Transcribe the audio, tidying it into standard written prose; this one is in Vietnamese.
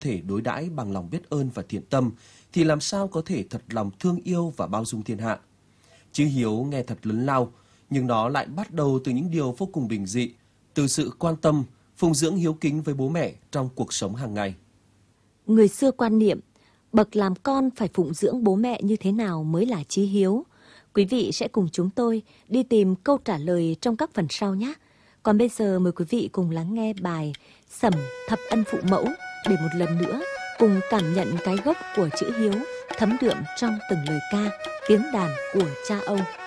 thể đối đãi bằng lòng biết ơn và thiện tâm, thì làm sao có thể thật lòng thương yêu và bao dung thiên hạ. Chữ hiếu nghe thật lớn lao, nhưng nó lại bắt đầu từ những điều vô cùng bình dị, từ sự quan tâm, phụng dưỡng hiếu kính với bố mẹ trong cuộc sống hàng ngày. Người xưa quan niệm, bậc làm con phải phụng dưỡng bố mẹ như thế nào mới là chí hiếu. Quý vị sẽ cùng chúng tôi đi tìm câu trả lời trong các phần sau nhé. Còn bây giờ mời quý vị cùng lắng nghe bài Sẩm Thập Ân Phụ Mẫu để một lần nữa cùng cảm nhận cái gốc của chữ hiếu thấm đượm trong từng lời ca, tiếng đàn của cha ông.